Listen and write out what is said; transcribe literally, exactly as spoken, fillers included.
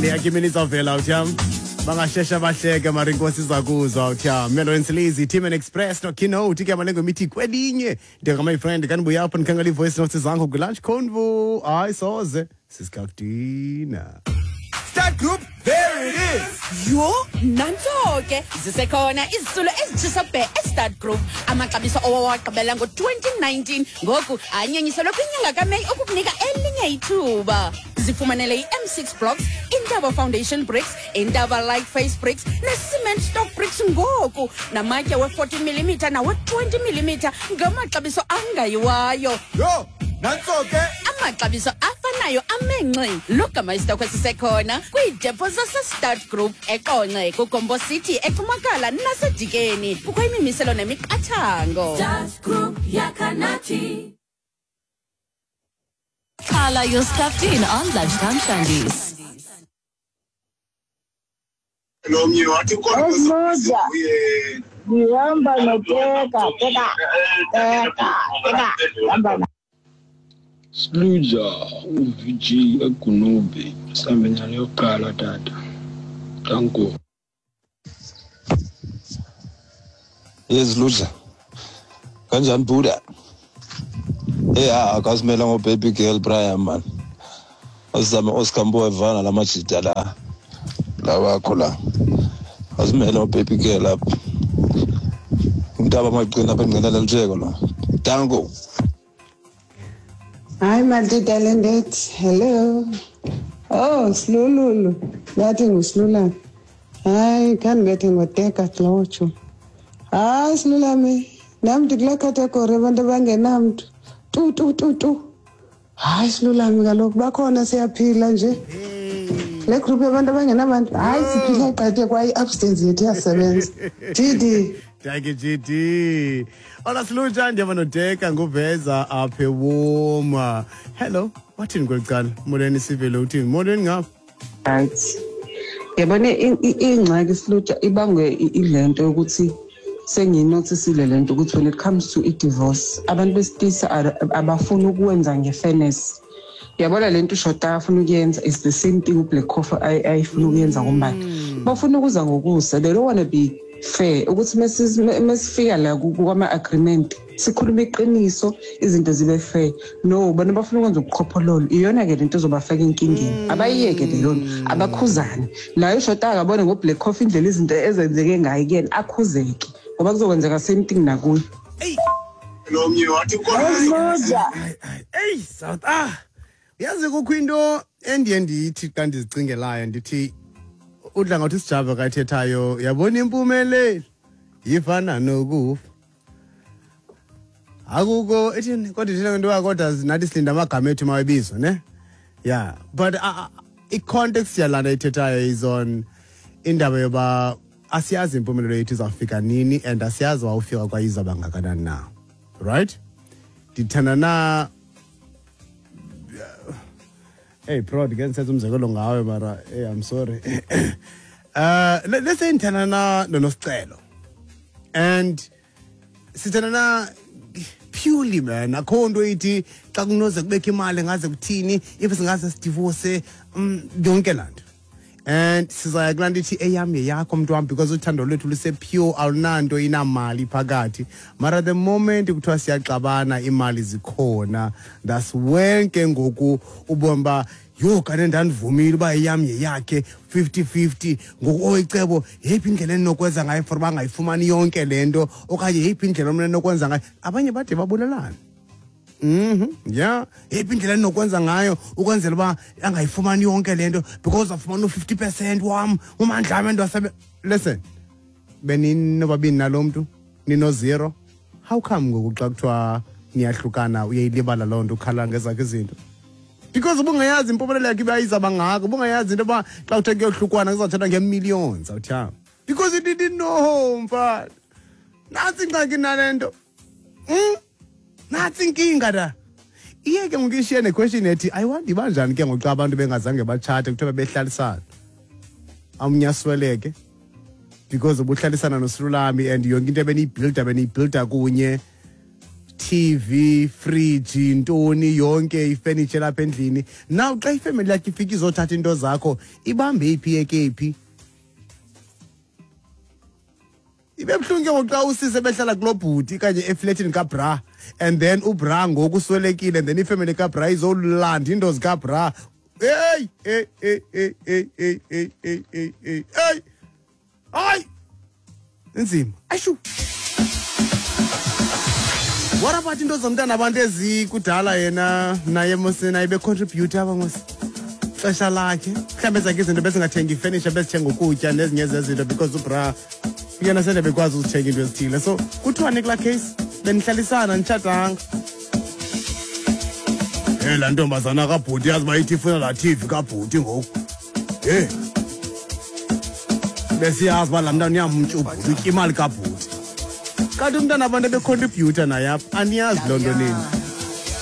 Niyakimini izavela uthiyam. Bangashesha bahleke mara inkosi izakuzwa uthiyam. Melo Nsilizi, Team and Express, no Keynote, ke malengo mithi kwelinye. Ndeka my friend, kanibuya apho nikhankala ivoice notes zangu kulunch convo. Hayi soze. Sisikakudina. Start Group, there it is. Yo, nantoke zisekhona izisulu ezitshisa bhe eStart Group amaxabiso owawaqabela ngo twenty nineteen ngoku anyenyiselwe kwinyanga kaMeyi okukunika elinye ithuba. Zifumanele i-M six blocks, Indaba foundation bricks, Indaba light face bricks, ne-cement stock bricks ngoku namatye we-forty millimeter nawe-twenty millimeter ngamaxabiso angayiwayo. Yo, nantoke Amaxabiso afanayo amenxe logama isitokho sisekhona kwiidepo zaseStart Group eqonce kuGombo City eTumakala naseDikeni kukho imimiselo nemiqathango. Start Group yakanathi. Kala your stuffed in on lunchtime shandies. Nomnye wathi khona Esibuza. Ngihamba noteka, teka, teka, teka, hamba na. Sluja uviji egunubi sambe nyalo yokala tata. Tango. Yes, Luja. Kanjani Buddha? Yeah, akasimela ngo baby girl Brian man. Osama Oscar Mbo evana la machita la. La wakho la. Asimela ngo baby girl up. Umntaba maqina benqelela njeko la. Tango. Hi, my dear talented. Hello. Oh, Slululu. Ngathi nguSlula. Hayi, kan ngathi ngoteka Hlotsho. Hayi, Slulami. Namntu kule category abantu abangenamntu. Tu tu tu tu. Hayi, Slulami kaloku bakhona siyaphila nje. Le group yabantu abangenabantu. Hayi, siphila iqathe kwaye abstinence yethu yasebenza. Didi. Thank you, G T. Ola Sluja ndiyava noteka nguveza aphe woma. Hello, wathini kwelicala? Molweni sivele uthini? Molweni ngapha. Right. Yabona ingxaki Sluja ibangwe ilento ukuthi senginotisile lento ukuthi when it comes to i-divorce abantu besitisa abafuna ukwenza ngefairness. Yabona lento uShota afuna ukuyenza is the same thing uBlack Coffee ayifuna ukuyenza ngombani. Bafuna ukuza ngokusa. They don't want to be fair ukuthi mesifika la kuma agreement sikhuluma iqiniso izinto zibe fair. No, bana bafuna ukwenza ubuqhophololo. Iyona ke lento ezobafaka inkingeni. Abayiyeke leyona abakhuzane. La uShota akabone ngoBlack Coffee indlela izinto ezenzeke ngayo kuyena akhuzeke. Ngoba kuzokwenzeka same thing nakuye. Hey. nomnye wathi khona Hey, South ah. Yazi kukho into endiye ndithi xa ndizicingelayo ndithi udla ngathi sijava kayithethayo yabona impumelelo yifana nokufa. Akuko ethini kodwa thina ngento kodwa nathi silinda amagama ethu mawebizwa ne? Yeah, but uh, i-context yalana ithethayo is on indaba yoba asiyazi impumelelo yethu izawufika nini and asiyazi wawufika kwayizaba ngakanani na. Right? Dithanda na Hey bro, again says umzekelo ngawe mara hey I'm sorry. uh let's say intana na nonosicelo. And sithana na purely man akho nto ithi xa kunoze kubekho imali ngaze kuthini if singaze sidivorce um yonke lanto. And sizaya kulanda ithi eyami yakho mntwami because uthando lwethu luse pure awunanto inamali phakathi mara the moment kuthiwa siyaxabana imali zikhona that's when ke ngoku ubomba yo kane ndandivumile uba eyami yakhe fifty fifty ngoku oyicebo yephi indlela enokwenza ngayo for bangayifumani yonke lento okanye yephi indlela omnye enokwenza ngayo abanye bade babulelana. Mhm, yeah, yephi indlela enokwenza ngayo ukwenzela uba angayifumani yonke lento because afumana fifty percent wam umandla ame ndwasabe. Listen, benini nobabini nalomntu nino zero. How come ngoku xa kuthiwa niyahlukana uyayilibala loo nto ukhala ngezakhe izinto? Because ubungayazi impumelelo yakhe bayizaba ngako ubungayazi into ba xa uthe kuyohlukwana kuzothatha nge-millions awuthanga because you didn't know mfana. Nansi ingxaki nalento. Hmm? Nathi inkinga da. Iyeke ngikishiye nequestion ethi ayiwandi banjani ke ngoxa abantu bengazange bachate kuthiwa behlalisana. Amnyasweleke because ubuhlalisana noSlulami and yonke into ebeniyibuilda beniyibuilda kunye. T V, fridge, ntoni yonke ifurniture lapha endlini. Now xa ifamily yakhe ifika izothatha into zakho, ibambe iphi ekephi. Ibe mhlungu ngoxa usise behlala kulobhuti kanye eflatini kaBra, and then uBra ngokuswelekile, and then ifamily kaBra izolanda into zikaBra. Hey, hey, hey, hey, hey, hey, hey, hey, hey, hey, hey. Ay! Nzima. Ashu. What about into zomntana abantu ezikudala yena naye mosena ibe contribute abangos xesha lakhe mhlambe zakhe izinto besingathenga ifurniture besithenga ukutya nezinye zezinto because uBra yena sele bekwazi ukuthenga into ezithile. So kuthiwani kula case benihlalisana nitshadanga. Hey la ntombazana kaBhuti yazi bayithi ifuna la T V kaBhuti ngoku. Hey. Besiyazi ba la mntana uyamtshu ubhuti imali kaBhuti. Kanti umntana abantu becontributor naye apha aniyazi loo nto nini.